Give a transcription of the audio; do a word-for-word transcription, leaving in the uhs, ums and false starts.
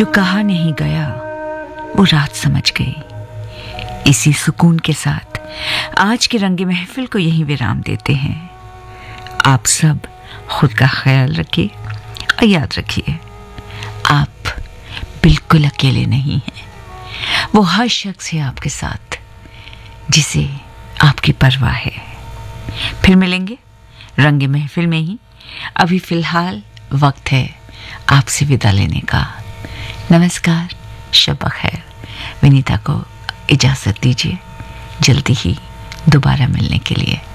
जो कहा नहीं गया वो रात समझ गई। इसी सुकून के साथ आज के रंगे महफिल को यहीं विराम देते हैं। आप सब खुद का ख्याल रखिए और याद रखिए, आप बिल्कुल अकेले नहीं हैं। वो हर शख्स है आपके साथ जिसे आपकी परवाह है। फिर मिलेंगे रंगे महफिल में ही। अभी फिलहाल वक्त है आपसे विदा लेने का। नमस्कार, शब खैर। विनीता को इजाज़त दीजिए जल्दी ही दोबारा मिलने के लिए।